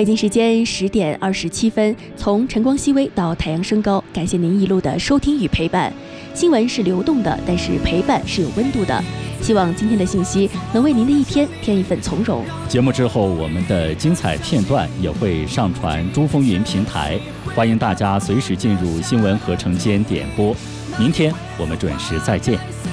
北京时间10:27，从晨光熹微到太阳升高，感谢您一路的收听与陪伴。新闻是流动的，但是陪伴是有温度的。希望今天的信息能为您的一天添一份从容。 节目之后，我们的精彩片段也会上传珠风云平台，欢迎大家随时进入新闻合成间点播。明天我们准时再见。